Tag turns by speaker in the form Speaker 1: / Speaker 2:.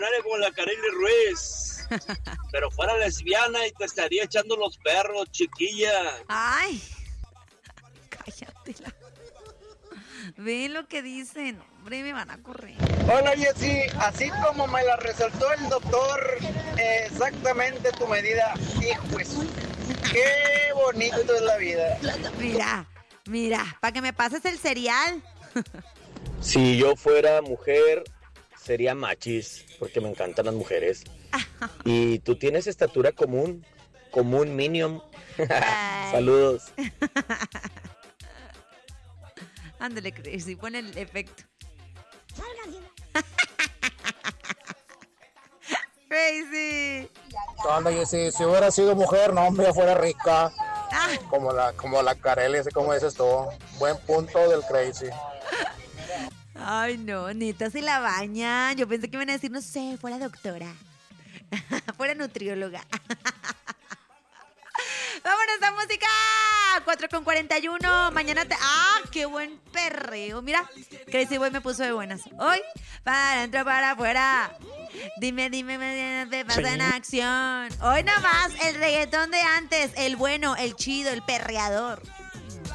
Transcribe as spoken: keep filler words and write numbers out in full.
Speaker 1: como la Kareli Ruiz. Pero fuera lesbiana y te estaría echando los perros, chiquilla.
Speaker 2: Ay, cállatela. Ve lo que dicen. Hombre, me van a correr.
Speaker 3: Hola Jessy, así como me la resaltó el doctor, eh, exactamente tu medida. Hijo, eso. Qué bonito es la vida.
Speaker 2: Mira, mira, para que me pases el cereal.
Speaker 4: Si yo fuera mujer, sería machis, porque me encantan las mujeres. Y tú tienes estatura común, común minion. Saludos.
Speaker 2: Ándale, Crazy, pon el efecto. Crazy.
Speaker 5: ¿Qué onda, Jessy? Si hubiera sido mujer, no, hombre, fuera rica.
Speaker 2: Ah.
Speaker 5: Como la, como la Kareli, así como dices tú. Buen punto del Crazy.
Speaker 2: Ay, no, neta, se la baña. Yo pensé que iban a decir, no sé, fuera doctora. Fuera nutrióloga. ¡Vámonos a música! cuatro con cuarenta y uno. Mañana te... ¡Ah, qué buen perreo! Mira, Crazy Boy me puso de buenas. Hoy, para adentro, para afuera. Dime, dime, me me pasa en acción. Hoy nomás, el reggaetón de antes. El bueno, el chido, el perreador.